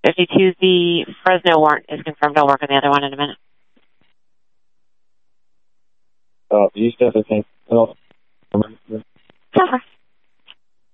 52, the Fresno warrant is confirmed. I'll work on the other one in a minute. You said the same.